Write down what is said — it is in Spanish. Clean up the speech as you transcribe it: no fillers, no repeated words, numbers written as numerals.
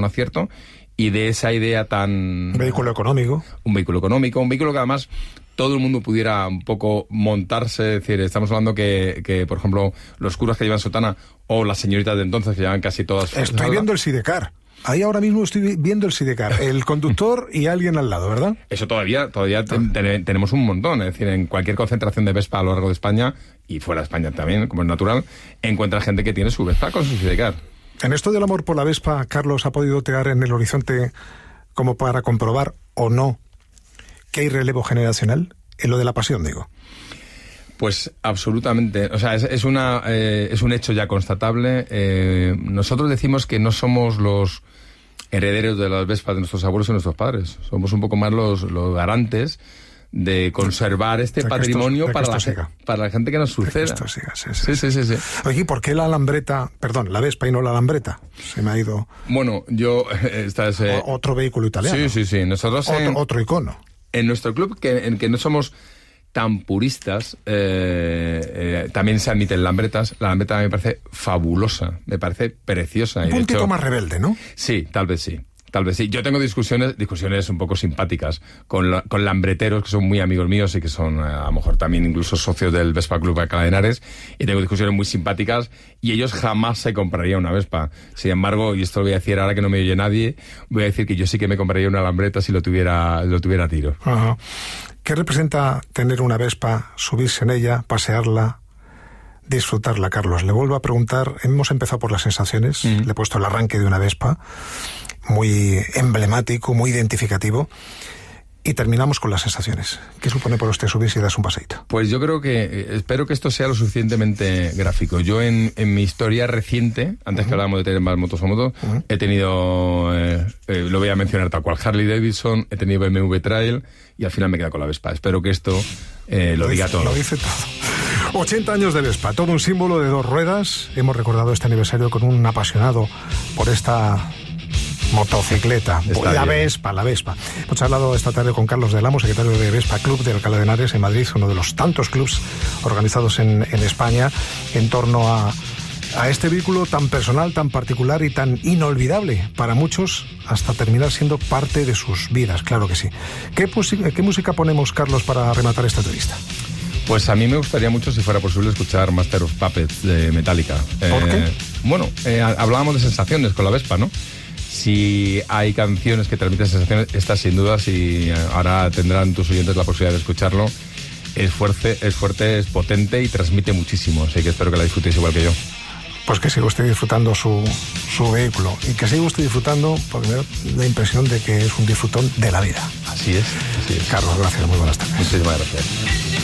acierto, y de esa idea tan... Un vehículo económico. Un vehículo que además todo el mundo pudiera un poco montarse. Es decir, estamos hablando que por ejemplo, los curas que llevan sotana o las señoritas de entonces que llevan casi todas... Estoy viendo el Sidecar. Ahí ahora mismo estoy viendo el Sidecar, el conductor y alguien al lado, ¿verdad? Eso todavía tenemos un montón. Es decir, en cualquier concentración de Vespa a lo largo de España, y fuera de España también, como es natural, encuentras gente que tiene su Vespa con su Sidecar. En esto del amor por la Vespa, Carlos, ¿ha podido tener en el horizonte como para comprobar o no que hay relevo generacional? En lo de la pasión, digo. Pues absolutamente. O sea, es un hecho ya constatable. Nosotros decimos que no somos los herederos de las Vespas de nuestros abuelos y nuestros padres. Somos un poco más los garantes de conservar este patrimonio para la gente que nos suceda. Sí. Oye, ¿por qué la Alambreta, la Vespa y no la Alambreta? Se me ha ido... Bueno, otro vehículo italiano. Sí. Nosotros otro icono. En nuestro club, en que no somos tan puristas, también se admiten Lambretas. La Lambreta me parece fabulosa, me parece preciosa. Un puntito más rebelde, ¿no? Sí, tal vez sí. Yo tengo discusiones un poco simpáticas con lambreteros que son muy amigos míos y que son a lo mejor también incluso socios del Vespa Club Alcalá de Henares, y tengo discusiones muy simpáticas y ellos jamás se comprarían una Vespa. Sin embargo, y esto lo voy a decir ahora que no me oye nadie, voy a decir que yo sí que me compraría una Lambreta si lo tuviera a tiro. Ajá. ¿Qué representa tener una Vespa, subirse en ella, pasearla, disfrutarla, Carlos? Le vuelvo a preguntar, hemos empezado por las sensaciones, le he puesto el arranque de una Vespa, muy emblemático, muy identificativo, y terminamos con las sensaciones. ¿Qué supone por usted subir si das un paseíto? Pues yo espero que esto sea lo suficientemente gráfico. Yo en mi historia reciente, antes que hablábamos de tener más motos o motos, he tenido, lo voy a mencionar tal cual, Harley Davidson, he tenido BMW Trail, y al final me queda con la Vespa. Espero que esto lo diga todo. Lo dice todo. 80 años de Vespa, todo un símbolo de dos ruedas. Hemos recordado este aniversario con un apasionado por esta motocicleta, la Vespa. Hemos hablado esta tarde con Carlos del Amo, secretario de Vespa Club de Alcalá de Henares en Madrid, uno de los tantos clubs organizados en España en torno a este vehículo tan personal, tan particular y tan inolvidable para muchos, hasta terminar siendo parte de sus vidas, claro que sí. ¿Qué música ponemos, Carlos, para rematar esta entrevista? Pues a mí me gustaría mucho, si fuera posible, escuchar Master of Puppets de Metallica. ¿Por qué? Bueno, hablábamos de sensaciones con la Vespa, ¿no? Si hay canciones que transmiten sensaciones, estas sin duda, si ahora tendrán tus oyentes la posibilidad de escucharlo, es fuerte, es potente y transmite muchísimo, así que espero que la disfrutéis igual que yo. Pues que siga usted disfrutando su vehículo, y que siga usted disfrutando, porque me da la impresión de que es un disfrutón de la vida. Así es. Carlos, gracias, muy buenas tardes. Muchísimas gracias.